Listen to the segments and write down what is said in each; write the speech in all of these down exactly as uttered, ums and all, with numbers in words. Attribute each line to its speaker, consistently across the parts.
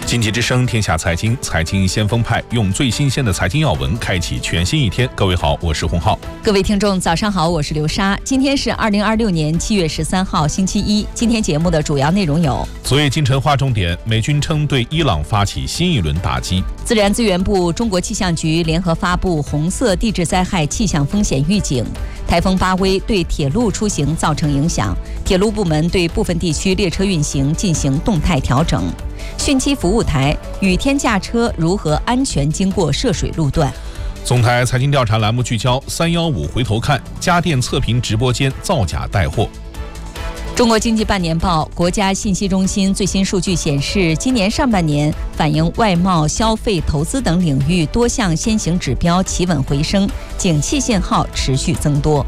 Speaker 1: 经济之声天下财经，财经先锋派用最新鲜的财经要闻开启全新一天。各位好，我是洪浩。
Speaker 2: 各位听众早上好，我是刘莎。今天是二零二六年七月十三号星期一。今天节目的主要内容有：
Speaker 1: 昨夜今晨划重点，美军称对伊朗发起新一轮打击；
Speaker 2: 自然资源部、中国气象局联合发布红色地质灾害气象风险预警；台风巴威对铁路出行造成影响，铁路部门对部分地区列车运行进行动态调整。汛期服务台，雨天驾车如何安全经过涉水路段？
Speaker 1: 总台财经调查栏目聚焦三幺五回头看，家电测评直播间造假带货。
Speaker 2: 中国经济半年报，国家信息中心最新数据显示，今年上半年反映外贸、消费、投资等领域多项先行指标企稳回升，景气信号持续增多。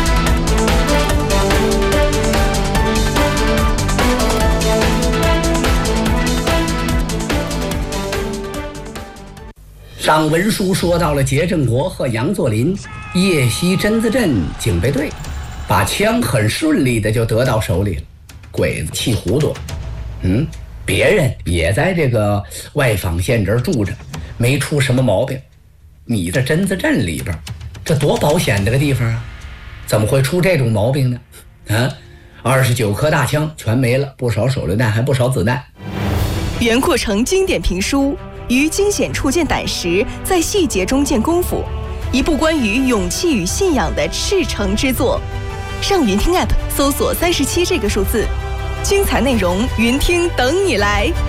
Speaker 3: 上文书说到了杰振国和杨作霖夜袭榛子镇警备队，把枪很顺利的就得到手里了。鬼子气糊涂了，嗯，别人也在这个外坊县这儿住着，没出什么毛病。你在榛子镇里边，这多保险的个地方啊，怎么会出这种毛病呢？啊，二十九颗大枪全没了，不少手榴弹，还不少子弹。
Speaker 4: 袁阔成经典评书于惊险处见胆识，在细节中见功夫，一部关于勇气与信仰的赤诚之作。上云听 App 搜索三十七这个数字，精彩内容云听等你来。